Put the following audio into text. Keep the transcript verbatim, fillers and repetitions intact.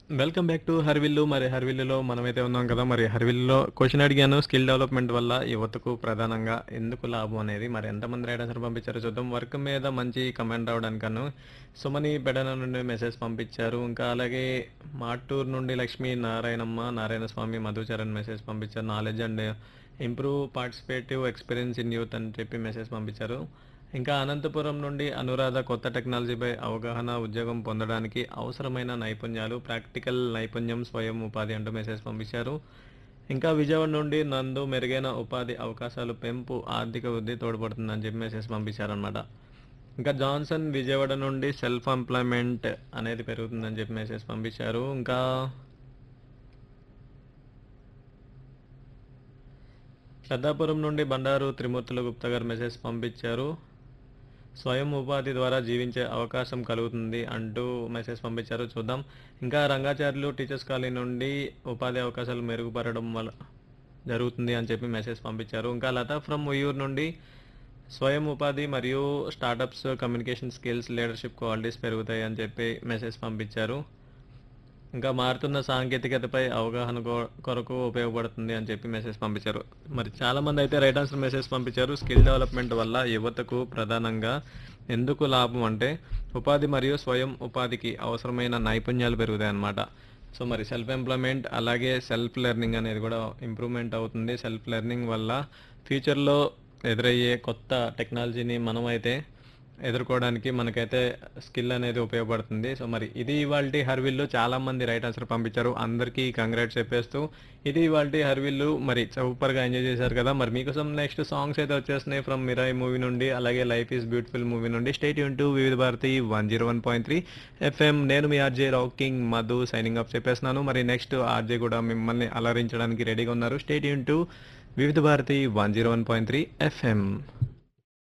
Welcome back to హర్విల్లు. మరి హర్విల్లులో మనమైతే ఉన్నాం కదా! మరి హర్విల్లులో క్వెషన్ అడిగాను. స్కిల్ డెవలప్‌మెంట్ వల్ల యువతకు ప్రధానంగా ఎందుకు లాభం అనేది మరి ఎంతమంది రైట్ ఆన్సర్ పంపించారో చూద్దాం. వర్క్ మీద మంచి కమెంట్ రావడానికను సుమని పెడన నుండి మెసేజ్ పంపించారు. ఇంకా అలాగే మాటూరు నుండి లక్ష్మీ నారాయణమ్మ, నారాయణస్వామి, మధుచరణ్ మెసేజ్ పంపించారు. Knowledge and improve participative experience in youth అని చెప్పి మెసేజ్ పంపించారు. ఇంకా అనంతపురం నుండి అనురాధ కొత్త టెక్నాలజీపై అవగాహన ఉద్యోగం పొందడానికి అవసరమైన నైపుణ్యాలు ప్రాక్టికల్ నైపుణ్యం స్వయం ఉపాధి అంటూ మెసేజ్ పంపించారు. ఇంకా విజయవాడ నుండి నందు మెరుగైన ఉపాధి అవకాశాలు పెంపు ఆర్థిక వృద్ధి తోడ్పడుతుందని చెప్పి మెసేజ్ పంపించారనమాట. ఇంకా జాన్సన్ విజయవాడ నుండి సెల్ఫ్ ఎంప్లాయ్మెంట్ అనేది పెరుగుతుందని చెప్పి మెసేజ్ పంపించారు. ఇంకా పెద్దాపురం నుండి బండారు త్రిమూర్తుల గుప్తా గారు మెసేజ్ పంపించారు. స్వయం ఉపాధి ద్వారా జీవించే అవకాశం కలుగుతుంది అంటూ మెసేజ్ పంపించారు. చూద్దాం. ఇంకా రంగాచార్యులు టీచర్స్ కాలనీ నుండి ఉపాధి అవకాశాలు మెరుగుపడడం వల్ల జరుగుతుంది అని చెప్పి మెసేజ్ పంపించారు. ఇంకా లత ఫ్రమ్ ఉయ్యూరు నుండి స్వయం ఉపాధి మరియు startups communication skills leadership qualities పెరుగుతాయి అని చెప్పి మెసేజ్ పంపించారు. ఇంకా మారుతున్న సాంకేతికతపై అవగాహన కొ- కొరకు ఉపయోగపడుతుంది అని చెప్పి మెసేజ్ పంపించారు. మరి చాలా మంది అయితే రైట్ ఆన్సర్ మెసేజ్ పంపించారు. స్కిల్ డెవలప్మెంట్ వల్ల యువతకు ప్రధానంగా ఎందుకు లాభం అంటే ఉపాధి మరియు స్వయం ఉపాధికి అవసరమైన నైపుణ్యాలు పెరుగుతాయి అన్నమాట. సో మరి సెల్ఫ్ ఎంప్లాయ్మెంట్ అలాగే సెల్ఫ్ లెర్నింగ్ అనేది కూడా ఇంప్రూవ్మెంట్ అవుతుంది. సెల్ఫ్ లెర్నింగ్ వల్ల ఫ్యూచర్లో ఎదురయ్యే కొత్త టెక్నాలజీని మనమైతే ఎదుర్కోవడానికి మనకైతే స్కిల్ అనేది ఉపయోగపడుతుంది. సో మరి ఇది ఇవాల్టి హర్విల్లు. చాలా మంది రైట్ ఆన్సర్ పంపించారు. అందరికీ కంగ్రాట్స్ చెప్పేస్తూ ఇది ఇవాల్టి హర్విల్లు. మరి సూపర్గా ఎంజాయ్ చేశారు కదా! మరి మీకోసం నెక్స్ట్ సాంగ్స్ అయితే వచ్చేస్తున్నాయి ఫ్రమ్ మిరాయి మూవీ నుండి అలాగే లైఫ్ ఈజ్ బ్యూటిఫుల్ మూవీ నుండి. స్టేట్ యూన్ టు వివిధ Bharati one zero one point three FM. నేను మీ RJ rocking Madhu signing off చెప్పేస్తున్నాను. మరి నెక్స్ట్ ఆర్జే కూడా మిమ్మల్ని అలరించడానికి రెడీగా ఉన్నారు. స్టేట్ యూన్ టు వివిధ Bharati one zero one point three FM.